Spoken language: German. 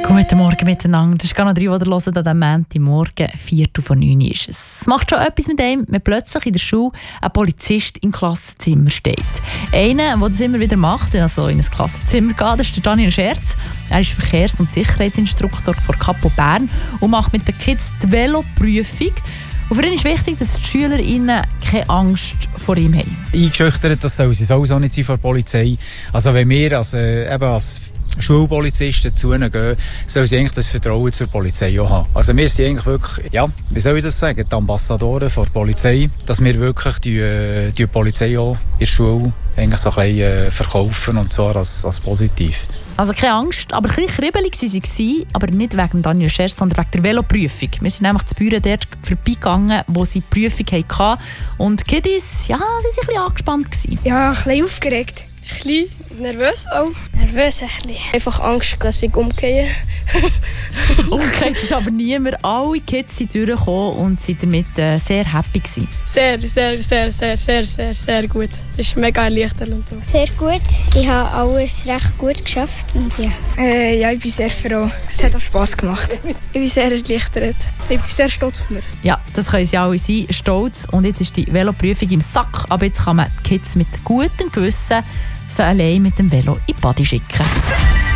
Guten Morgen miteinander. Das ist Kanal 3, die ihr hört, an diesem Montagmorgen, 8:45 ist es. Es macht schon etwas mit einem, wenn plötzlich in der Schule ein Polizist im Klassenzimmer steht. Einer, der das immer wieder macht, also in ein Klassenzimmer geht, das ist der Daniel Scherz. Er ist Verkehrs- und Sicherheitsinstruktor von Kapo Bern und macht mit den Kids die Veloprüfung. Und für ihn ist wichtig, dass die SchülerInnen keine Angst vor ihm haben. Eingeschüchtert, das soll sie sowieso nicht sein vor der Polizei. Also wenn wir als Schulpolizisten zu ihnen gehen, sollen sie eigentlich das Vertrauen zur Polizei auch haben. Also wir sind eigentlich wirklich, ja, wie soll ich das sagen, die Ambassadoren der Polizei, dass wir wirklich die Polizei auch in der Schule eigentlich so ein bisschen verkaufen, und zwar als positiv. Also keine Angst, aber ein bisschen kribbelig waren sie, aber nicht wegen Daniel Scherz, sondern wegen der Veloprüfung. Wir sind nämlich zu Büren dort vorbeigegangen, wo sie die Prüfung hatten. Und die Kiddies, ja, sie waren ein bisschen angespannt. Ja, ein bisschen aufgeregt. Ein bisschen nervös auch. Nervös ein bisschen. Einfach Angst, dass ich umgehe. Umgekehrt ist aber niemand. Alle Kids sind durchgekommen und sind damit sehr happy gewesen. Sehr gut. Es ist mega erleichternd. Sehr gut. Ich habe alles recht gut geschafft. Und ja. Ja, ich bin sehr froh. Es hat auch Spass gemacht. Ich bin sehr erleichtert. Ich bin sehr stolz auf mich. Ja, das können sie alle sein, stolz. Und jetzt ist die Veloprüfung im Sack. Aber jetzt kann man die Kids mit gutem Gewissen allein mit dem Velo in die Body schicken.